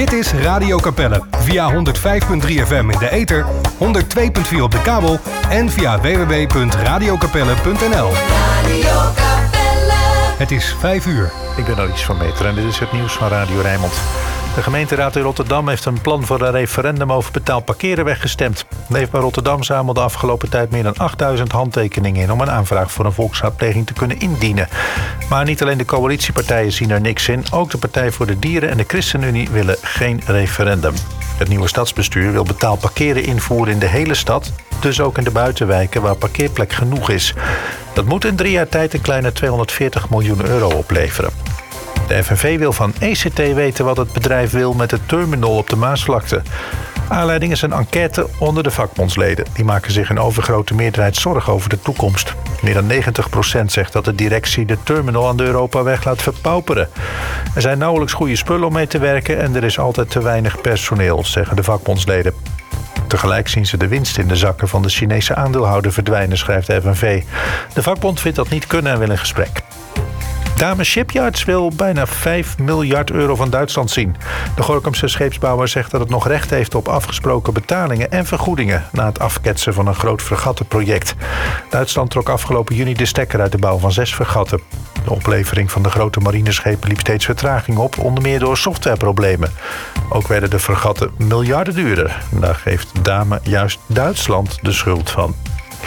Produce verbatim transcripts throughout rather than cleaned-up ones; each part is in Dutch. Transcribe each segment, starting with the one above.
Dit is Radio Capelle via honderd vijf komma drie F M in de ether, honderd twee komma vier op de kabel en via w w w punt radio capelle punt n l. Radio Capelle. Het is vijf uur. Ik ben Alice van Meter en dit is het nieuws van Radio Rijnmond. De gemeenteraad in Rotterdam heeft een plan voor een referendum over betaald parkeren weggestemd. Leefbaar Rotterdam zamelde de afgelopen tijd meer dan achtduizend handtekeningen in om een aanvraag voor een volksraadpleging te kunnen indienen. Maar niet alleen de coalitiepartijen zien er niks in, ook de Partij voor de Dieren en de ChristenUnie willen geen referendum. Het nieuwe stadsbestuur wil betaald parkeren invoeren in de hele stad, dus ook in de buitenwijken waar parkeerplek genoeg is. Dat moet in drie jaar tijd een kleine tweehonderdveertig miljoen euro opleveren. De F N V wil van E C T weten wat het bedrijf wil met de terminal op de Maasvlakte. Aanleiding is een enquête onder de vakbondsleden. Die maken zich in overgrote meerderheid zorgen over de toekomst. Meer dan negentig procent zegt dat de directie de terminal aan de Europaweg laat verpauperen. Er zijn nauwelijks goede spullen om mee te werken en er is altijd te weinig personeel, zeggen de vakbondsleden. Tegelijk zien ze de winst in de zakken van de Chinese aandeelhouder verdwijnen, schrijft de F N V. De vakbond vindt dat niet kunnen en wil in gesprek. Dame Shipyards wil bijna vijf miljard euro van Duitsland zien. De Gorinchamse scheepsbouwer zegt dat het nog recht heeft op afgesproken betalingen en vergoedingen na het afketsen van een groot fregattenproject. Duitsland trok afgelopen juni de stekker uit de bouw van zes fregatten. De oplevering van de grote marineschepen liep steeds vertraging op, onder meer door softwareproblemen. Ook werden de fregatten miljarden duurder. Daar geeft Dame juist Duitsland de schuld van.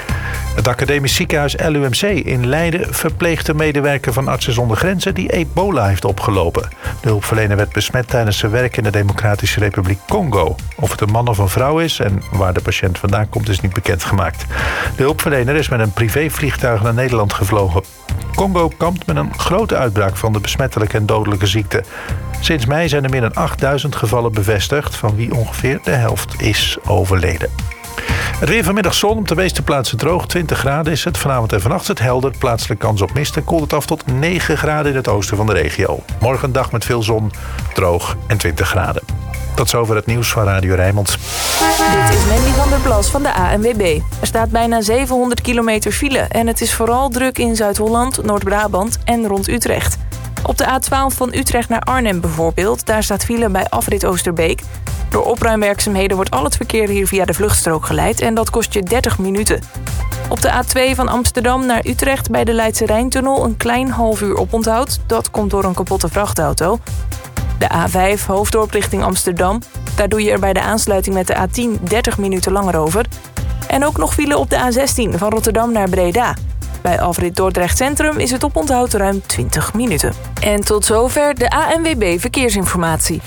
Het academisch ziekenhuis L U M C in Leiden verpleegt een medewerker van Artsen zonder Grenzen die ebola heeft opgelopen. De hulpverlener werd besmet tijdens zijn werk in de Democratische Republiek Congo. Of het een man of een vrouw is en waar de patiënt vandaan komt is niet bekendgemaakt. De hulpverlener is met een privévliegtuig naar Nederland gevlogen. Congo kampt met een grote uitbraak van de besmettelijke en dodelijke ziekte. Sinds mei zijn er meer dan achtduizend gevallen bevestigd, van wie ongeveer de helft is overleden. Het weer vanmiddag zon, op de meeste plaatsen droog. twintig graden is het. Vanavond en vannacht is het helder. Plaatselijk kans op mist en koelt het af tot negen graden in het oosten van de regio. Morgen een dag met veel zon, droog en twintig graden. Tot zover het nieuws van Radio Rijnmond. Dit is Mandy van der Plas van de A N W B. Er staat bijna zevenhonderd kilometer file en het is vooral druk in Zuid-Holland, Noord-Brabant en rond Utrecht. Op de A twaalf van Utrecht naar Arnhem bijvoorbeeld, daar staat file bij afrit Oosterbeek. Door opruimwerkzaamheden wordt al het verkeer hier via de vluchtstrook geleid en dat kost je dertig minuten. Op de A twee van Amsterdam naar Utrecht bij de Leidse Rijntunnel een klein half uur oponthoud. Dat komt door een kapotte vrachtauto. De A vijf Hoofddorp richting Amsterdam. Daar doe je er bij de aansluiting met de A tien dertig minuten langer over. En ook nog file op de A zestien van Rotterdam naar Breda. Bij afrit Dordrecht Centrum is het oponthoud ruim twintig minuten. En tot zover de A N W B Verkeersinformatie.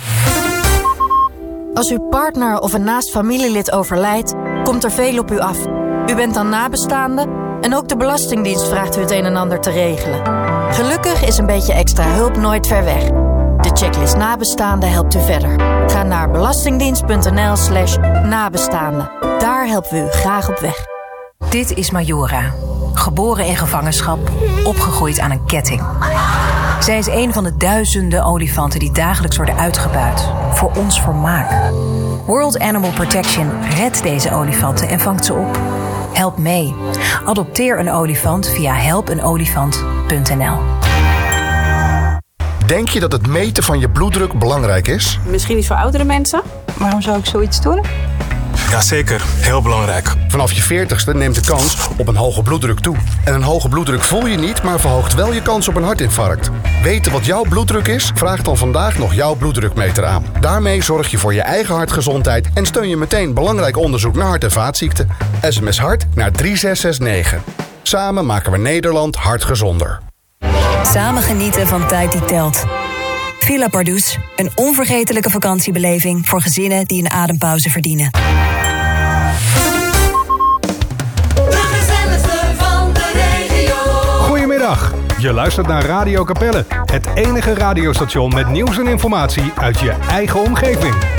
Als uw partner of een naast familielid overlijdt, komt er veel op u af. U bent dan nabestaande en ook de Belastingdienst vraagt u het een en ander te regelen. Gelukkig is een beetje extra hulp nooit ver weg. De checklist nabestaande helpt u verder. Ga naar belastingdienst.nl slash nabestaande. Daar helpen we u graag op weg. Dit is Majora. Geboren in gevangenschap, opgegroeid aan een ketting. Zij is een van de duizenden olifanten die dagelijks worden uitgebuit. Voor ons vermaak. World Animal Protection redt deze olifanten en vangt ze op. Help mee. Adopteer een olifant via help een olifant punt n l. Denk je dat het meten van je bloeddruk belangrijk is? Misschien niet voor oudere mensen. Waarom zou ik zoiets doen? Jazeker, heel belangrijk. Vanaf je veertigste neemt de kans op een hoge bloeddruk toe. En een hoge bloeddruk voel je niet, maar verhoogt wel je kans op een hartinfarct. Weten wat jouw bloeddruk is? Vraag dan vandaag nog jouw bloeddrukmeter aan. Daarmee zorg je voor je eigen hartgezondheid en steun je meteen belangrijk onderzoek naar hart- en vaatziekten. S M S hart naar drie zes zes negen. Samen maken we Nederland hartgezonder. Samen genieten van tijd die telt. Villa Pardoes, een onvergetelijke vakantiebeleving voor gezinnen die een adempauze verdienen. Goedemiddag, je luistert naar Radio Capelle, het enige radiostation met nieuws en informatie uit je eigen omgeving.